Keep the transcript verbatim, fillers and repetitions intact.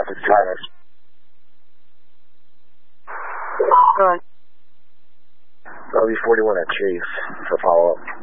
Traffic Drivers. Go ahead. L B forty-one at Chase for follow-up.